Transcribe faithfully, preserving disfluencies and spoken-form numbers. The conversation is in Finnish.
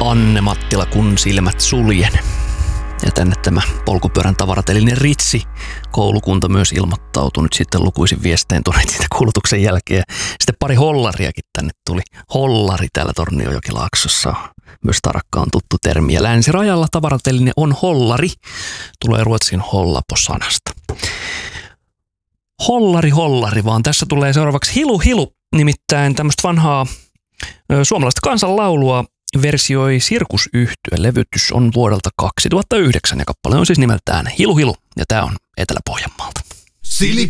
Anne Mattila, kun silmät suljen. Ja tänne tämä polkupyörän tavaratelinen Ritsi koulukunta myös ilmoittautui nyt sitten lukuisin viestein tuonne siitä kuulutuksen jälkeen. Sitten pari hollariakin tänne tuli. Hollari täällä Tornionjokilaaksossa. Myös tarakka on tuttu termi. Ja länsirajalla tavaratelinen on hollari. Tulee ruotsin hollapo-sanasta. Hollari, hollari, vaan tässä tulee seuraavaksi hilu, hilu. Nimittäin tämmöistä vanhaa ö, suomalaista kansanlaulua versioi Sirkusyhtye. Levytys on vuodelta kaksituhattayhdeksän ja kappale on siis nimeltään Hilu Hilu ja tää on Etelä-Pohjanmaalta. Silip